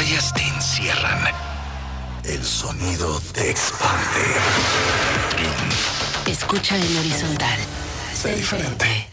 memorias te encierran. El sonido te expande. Escucha en horizontal. Sé diferente.